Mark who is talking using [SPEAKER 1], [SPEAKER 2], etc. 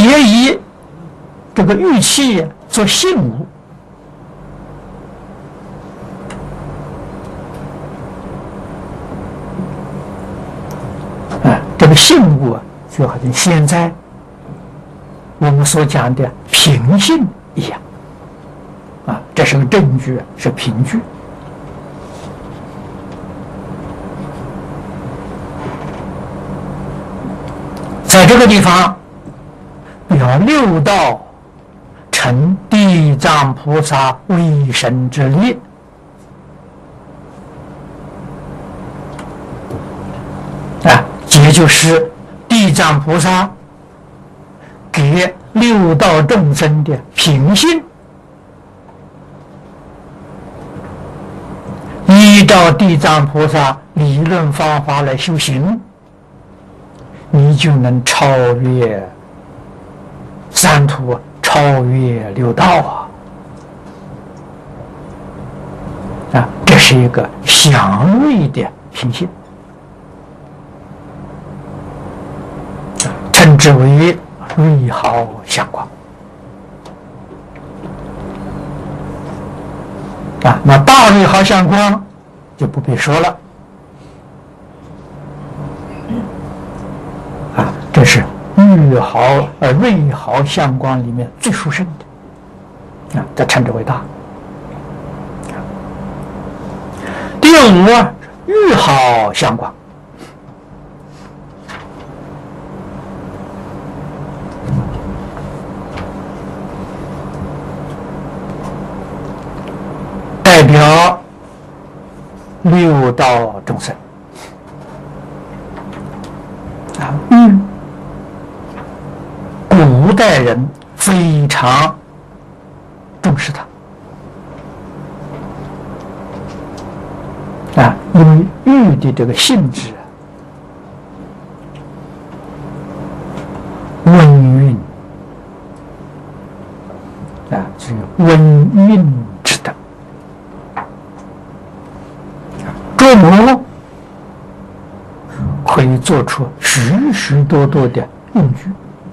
[SPEAKER 1] 也以这个玉器做信物。这个信物啊，就好像现在我们所讲的凭信一样啊，这是个证据，是凭据。在这个地方，表六道成地藏菩萨威神之力。也就是地藏菩萨给六道众生的凭信，依照地藏菩萨理论方法来修行，你就能超越三途，超越六道啊！这是一个祥瑞的凭信。称之为瑞好相光啊，那大瑞好相光就不必说了啊，这是瑞好相光里面最殊胜的啊，这称之为大。第五，玉好相光。代表六道众生啊，古代人非常重视它啊，因为玉的这个性质温韵啊，是温韵之德。琢磨可以做出许许多多的用具